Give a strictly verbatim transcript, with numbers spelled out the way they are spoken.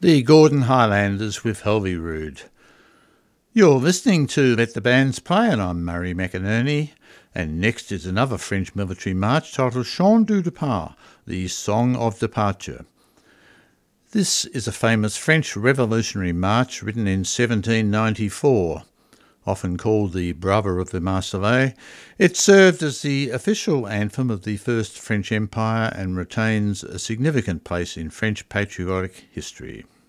The Gordon Highlanders with Holyrood. You're listening to Let the Bands Play, and I'm Murray McInerney. And next is another French military march titled Chant du Départ, the Song of Departure. This is a famous French revolutionary march written in seventeen ninety-four. Often called the Brother of the Marseillaise, it served as the official anthem of the First French Empire and retains a significant place in French patriotic history.